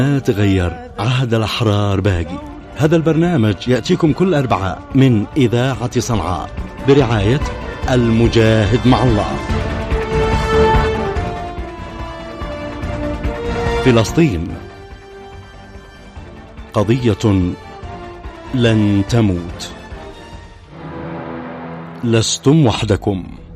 ما تغير، عهد الأحرار باقي. هذا البرنامج يأتيكم كل أربعاء من إذاعة صنعاء برعاية المجاهد مع الله. فلسطين قضية لن تموت، لستم وحدكم.